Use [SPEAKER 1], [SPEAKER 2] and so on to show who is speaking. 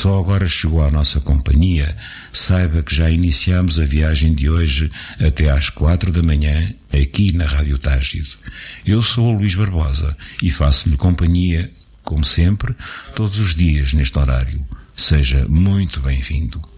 [SPEAKER 1] só agora chegou à nossa companhia, saiba que já iniciamos a viagem de hoje até às 4 da manhã, aqui na Rádio Tágido. Eu sou o Luís Barbosa e faço-lhe companhia, como sempre, todos os dias neste horário. Seja muito bem-vindo.